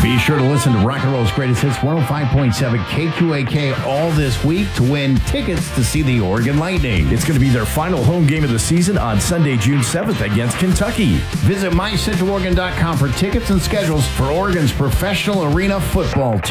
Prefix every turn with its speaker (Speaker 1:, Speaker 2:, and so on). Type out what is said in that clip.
Speaker 1: Be sure to listen to Rock and Roll's Greatest Hits 105.7 KQAK all this week to win tickets to see the Oregon Lightning.
Speaker 2: It's going to be their final home game of the season on Sunday, June 7th against Kentucky.
Speaker 1: Visit mycentraloregon.com for tickets and schedules for Oregon's professional arena football team.